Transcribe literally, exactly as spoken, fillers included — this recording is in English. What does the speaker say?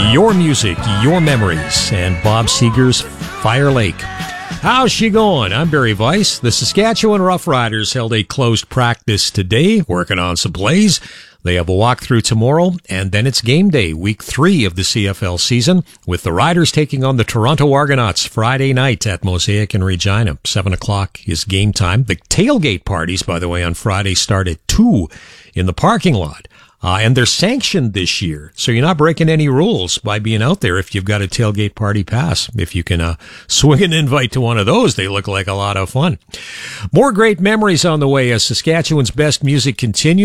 Your music, your memories, and Bob Seger's Fire Lake. How's she going? I'm Barry Weiss. The Saskatchewan Roughriders held a closed practice today, working on some plays. They have a walkthrough tomorrow, and then it's game day, week three of the C F L season, with the Riders taking on the Toronto Argonauts Friday night at Mosaic in Regina. Seven o'clock is game time. The tailgate parties, by the way, on Friday start at two in the parking lot. Uh, and they're sanctioned this year, so you're not breaking any rules by being out there if you've got a tailgate party pass. If you can uh, swing an invite to one of those, they look like a lot of fun. More great memories on the way as Saskatchewan's best music continues.